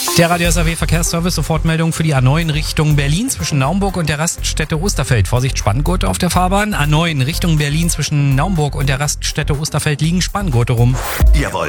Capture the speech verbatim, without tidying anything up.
Der Radio S A W Verkehrsservice, Sofortmeldung für die A neun Richtung Berlin zwischen Naumburg und der Raststätte Osterfeld. Vorsicht, Spanngurte auf der Fahrbahn. A neun Richtung Berlin zwischen Naumburg und der Raststätte Osterfeld liegen Spanngurte rum. Jawohl.